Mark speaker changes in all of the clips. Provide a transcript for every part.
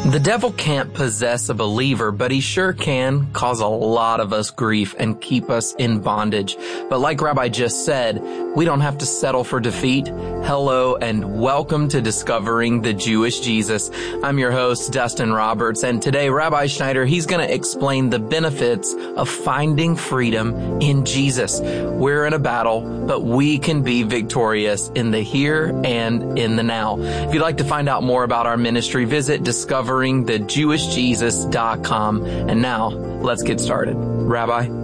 Speaker 1: The devil can't possess a believer, but he sure can cause a lot of us grief and keep us in bondage. But like Rabbi just said, we don't have to settle for defeat. Hello and welcome to Discovering the Jewish Jesus. I'm your host, Dustin Roberts, and today Rabbi Schneider, he's going to explain the benefits of finding freedom in Jesus. We're in a battle, but we can be victorious in the here and in the now. If you'd like to find out more about our ministry, visit discoveringthejewishjesus.com. And now, let's get started. Rabbi?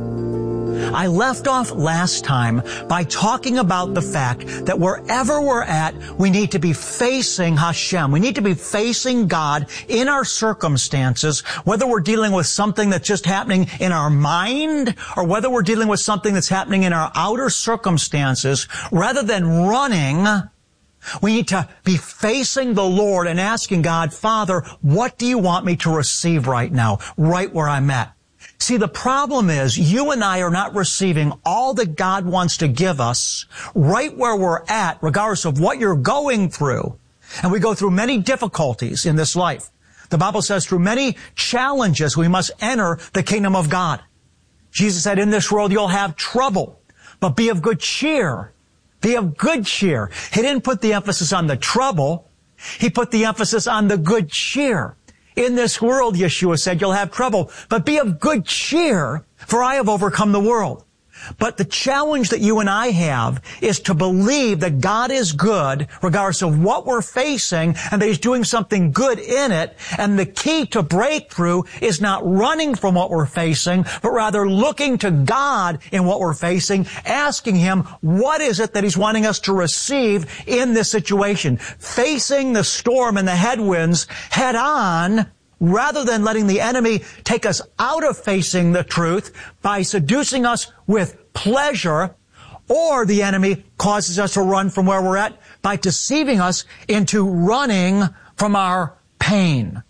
Speaker 2: I left off last time by talking about the fact that wherever we're at, we need to be facing Hashem. We need to be facing God in our circumstances, whether we're dealing with something that's just happening in our mind or whether we're dealing with something that's happening in our outer circumstances. Rather than running, we need to be facing the Lord and asking God, Father, what do you want me to receive right now, right where I'm at? See, the problem is you and I are not receiving all that God wants to give us right where we're at, regardless of what you're going through. And we go through many difficulties in this life. The Bible says through many challenges we must enter the kingdom of God. Jesus said, in this world you'll have trouble, but be of good cheer. Be of good cheer. He didn't put the emphasis on the trouble. He put the emphasis on the good cheer. In this world, Yeshua said, you'll have trouble, but be of good cheer, for I have overcome the world. But the challenge that you and I have is to believe that God is good, regardless of what we're facing, and that He's doing something good in it. And the key to breakthrough is not running from what we're facing, but rather looking to God in what we're facing, asking Him, what is it that He's wanting us to receive in this situation? Facing the storm and the headwinds head on, rather than letting the enemy take us out of facing the truth by seducing us with pleasure, or the enemy causes us to run from where we're at by deceiving us into running from our pain.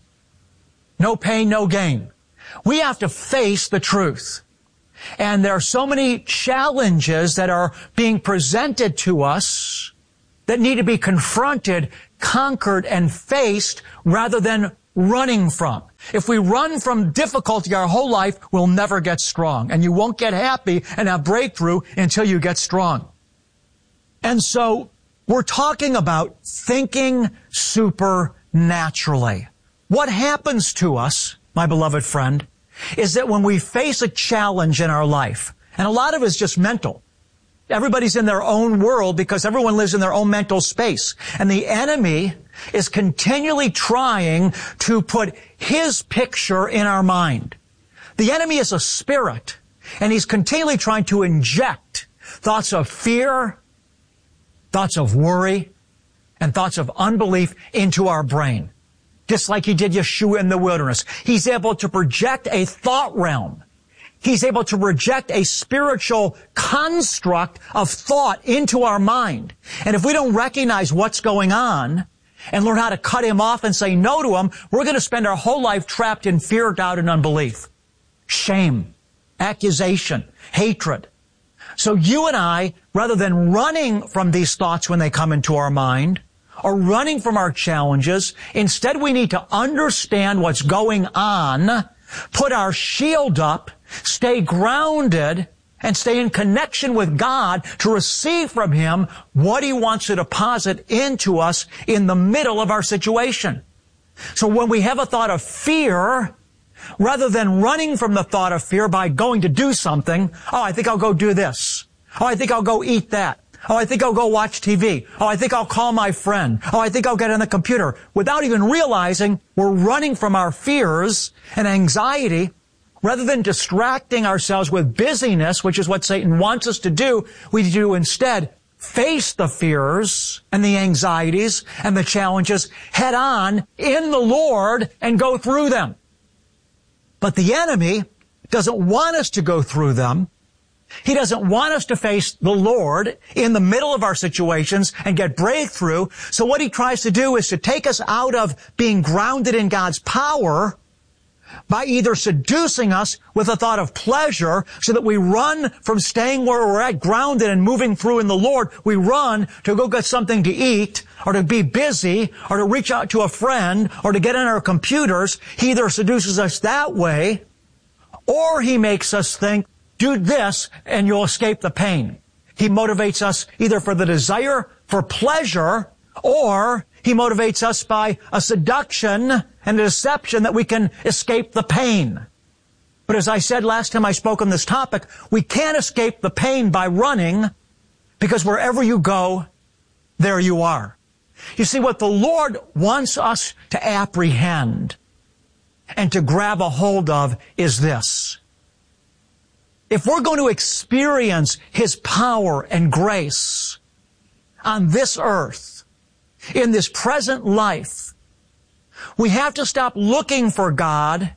Speaker 2: No pain, no gain. We have to face the truth. And there are so many challenges that are being presented to us that need to be confronted, conquered, and faced rather than running from. If we run from difficulty our whole life, we'll never get strong. And you won't get happy and have breakthrough until you get strong. And so we're talking about thinking supernaturally. What happens to us, my beloved friend, is that when we face a challenge in our life, and a lot of it is just mental. Everybody's in their own world because everyone lives in their own mental space. And the enemy is continually trying to put his picture in our mind. The enemy is a spirit, and he's continually trying to inject thoughts of fear, thoughts of worry, and thoughts of unbelief into our brain. Just like he did Yeshua in the wilderness. He's able to project a thought realm. He's able to project a spiritual construct of thought into our mind. And if we don't recognize what's going on and learn how to cut him off and say no to him, we're going to spend our whole life trapped in fear, doubt, and unbelief. Shame, accusation, hatred. So you and I, rather than running from these thoughts when they come into our mind, or running from our challenges, instead we need to understand what's going on, put our shield up, stay grounded, and stay in connection with God to receive from Him what He wants to deposit into us in the middle of our situation. So when we have a thought of fear, rather than running from the thought of fear by going to do something, oh, I think I'll go do this. Oh, I think I'll go eat that. Oh, I think I'll go watch TV. Oh, I think I'll call my friend. Oh, I think I'll get on the computer. Without even realizing we're running from our fears and anxiety. Rather than distracting ourselves with busyness, which is what Satan wants us to do, we do instead face the fears and the anxieties and the challenges head on in the Lord and go through them. But the enemy doesn't want us to go through them. He doesn't want us to face the Lord in the middle of our situations and get breakthrough. So what he tries to do is to take us out of being grounded in God's power by either seducing us with a thought of pleasure so that we run from staying where we're at, grounded and moving through in the Lord. We run to go get something to eat or to be busy or to reach out to a friend or to get on our computers. He either seduces us that way or he makes us think, do this and you'll escape the pain. He motivates us either for the desire for pleasure or he motivates us by a seduction and a deception that we can escape the pain. But as I said last time I spoke on this topic, we can't escape the pain by running because wherever you go, there you are. You see, what the Lord wants us to apprehend and to grab a hold of is this. If we're going to experience His power and grace on this earth, in this present life, we have to stop looking for God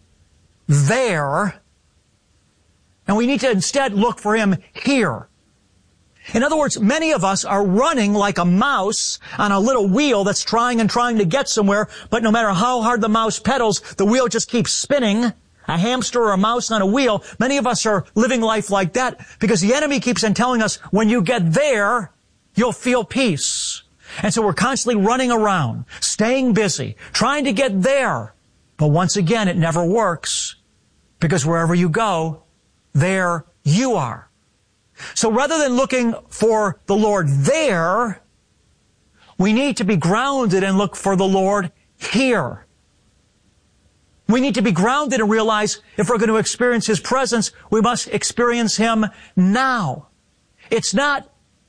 Speaker 2: there, and we need to instead look for Him here. In other words, many of us are running like a mouse on a little wheel that's trying to get somewhere, but no matter how hard the mouse pedals, the wheel just keeps spinning. A hamster or a mouse on a wheel. Many of us are living life like that because the enemy keeps on telling us, when you get there, you'll feel peace. And so we're constantly running around, staying busy, trying to get there. But once again, it never works because wherever you go, there you are. So rather than looking for the Lord there, we need to be grounded and look for the Lord here. We need to be grounded and realize if we're going to experience His presence, we must experience Him now. It's not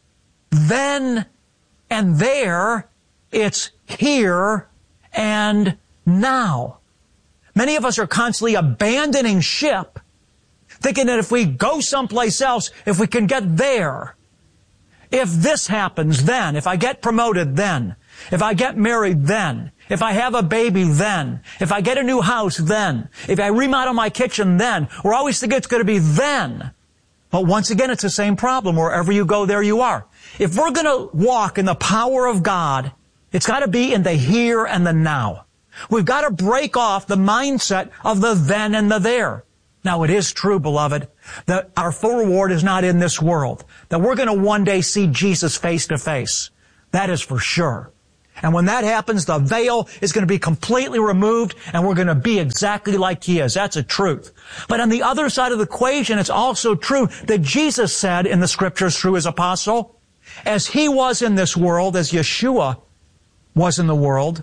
Speaker 2: then and there, it's here and now. Many of us are constantly abandoning ship, thinking that if we go someplace else, if we can get there, if this happens then, if I get promoted then, if I get married then, if I have a baby then, if I get a new house then, if I remodel my kitchen then, we're always thinking it's going to be then. But once again, it's the same problem. Wherever you go, there you are. If we're going to walk in the power of God, it's got to be in the here and the now. We've got to break off the mindset of the then and the there. Now, it is true, beloved, that our full reward is not in this world, that we're going to one day see Jesus face to face. That is for sure. And when that happens, the veil is going to be completely removed and we're going to be exactly like He is. That's a truth. But on the other side of the equation, it's also true that Jesus said in the Scriptures through His apostle, as He was in this world, as Yeshua was in the world,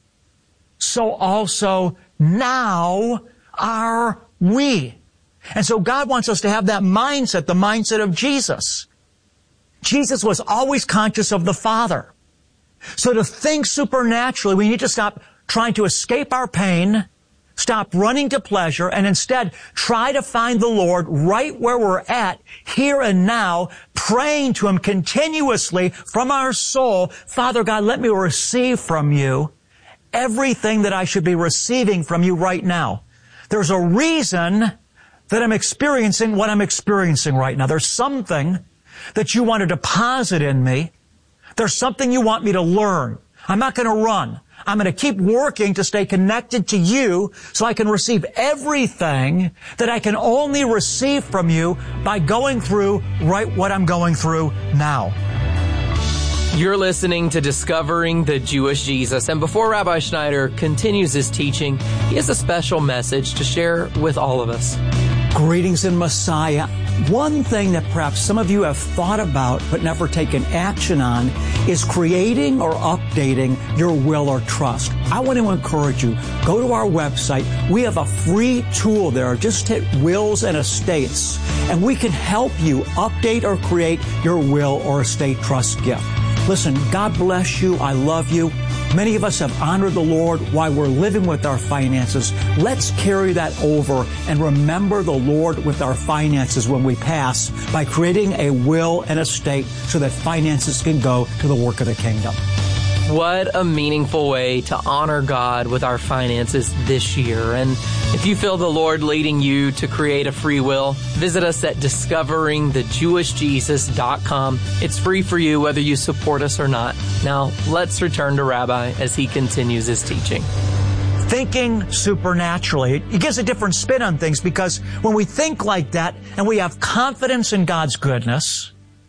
Speaker 2: so also now are we. And so God wants us to have that mindset, the mindset of Jesus. Jesus was always conscious of the Father. So to think supernaturally, we need to stop trying to escape our pain, stop running to pleasure, and instead try to find the Lord right where we're at, here and now, praying to Him continuously from our soul. Father God, let me receive from You everything that I should be receiving from You right now. There's a reason that I'm experiencing what I'm experiencing right now. There's something that You want to deposit in me. There's something You want me to learn. I'm not going to run. I'm going to keep working to stay connected to You so I can receive everything that I can only receive from You by going through right what I'm going through now.
Speaker 1: You're listening to Discovering the Jewish Jesus. And before Rabbi Schneider continues his teaching, he has a special message to share with all of us.
Speaker 2: Greetings in Messiah. One thing that perhaps some of you have thought about but never taken action on is creating or updating your will or trust. I want to encourage you, go to our website. We have a free tool there. Just hit Wills and Estates, and we can help you update or create your will or estate trust gift. Listen, God bless you. I love you. Many of us have honored the Lord while we're living with our finances. Let's carry that over and remember the Lord with our finances when we pass by creating a will and estate so that finances can go to the work of the kingdom.
Speaker 1: What a meaningful way to honor God with our finances this year. And if you feel the Lord leading you to create a free will, visit us at discoveringthejewishjesus.com. It's free for you whether you support us or not. Now, let's return to Rabbi as he continues his teaching.
Speaker 2: thinking supernaturally. It gives a different spin on things, because when we think like that and we have confidence in God's goodness,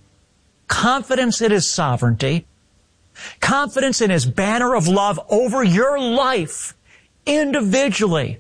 Speaker 2: confidence in His sovereignty, confidence in His banner of love over your life, individually,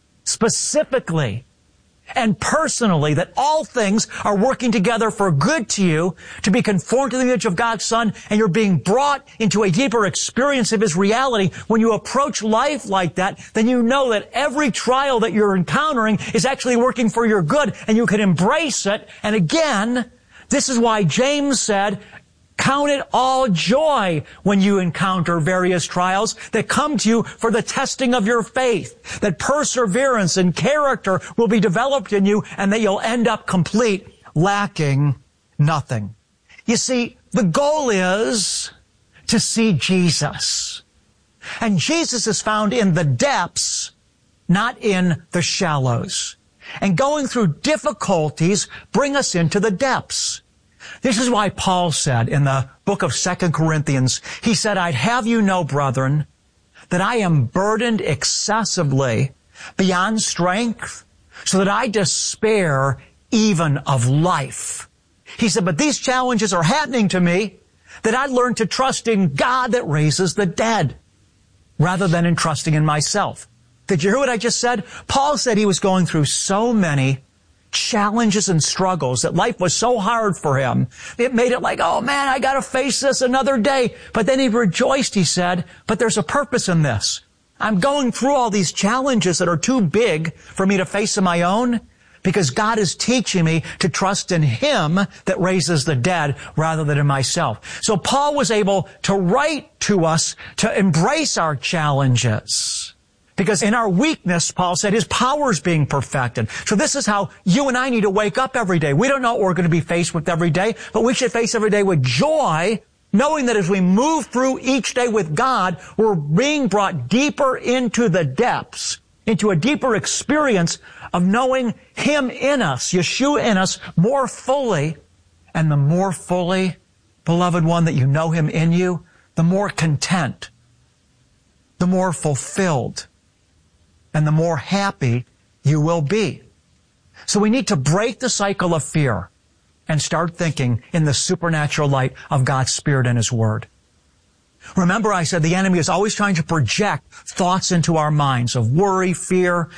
Speaker 2: specifically, and personally, that all things are working together for good to you, to be conformed to the image of God's Son, and you're being brought into a deeper experience of His reality. When you approach life like that, then you know that every trial that you're encountering is actually working for your good, and you can embrace it. And again, this is why James said, count it all joy when you encounter various trials that come to you for the testing of your faith, that perseverance and character will be developed in you, and that you'll end up complete, lacking nothing. You see, the goal is to see Jesus. And Jesus is found in the depths, not in the shallows. And going through difficulties bring us into the depths. This is why Paul said in the book of 2 Corinthians, he said, I'd have you know, brethren, that I am burdened excessively beyond strength, so that I despair even of life. He said, but these challenges are happening to me that I learned to trust in God that raises the dead, rather than in trusting in myself. Did you hear what I just said? Paul said he was going through so many challenges and struggles, that life was so hard for him. It made it like, oh man, I gotta face this another day. But then he rejoiced, he said, but there's a purpose in this. I'm going through all these challenges that are too big for me to face on my own, because God is teaching me to trust in Him that raises the dead rather than in myself. So Paul was able to write to us to embrace our challenges. Because in our weakness, Paul said, His power is being perfected. So this is how you and I need to wake up every day. We don't know what we're going to be faced with every day, but we should face every day with joy, knowing that as we move through each day with God, we're being brought deeper into the depths, into a deeper experience of knowing Him in us, Yeshua in us, more fully. And the more fully, beloved one, that you know Him in you, the more content, the more fulfilled, and the more happy you will be. So we need to break the cycle of fear and start thinking in the supernatural light of God's Spirit and His Word. Remember, I said the enemy is always trying to project thoughts into our minds of worry, fear,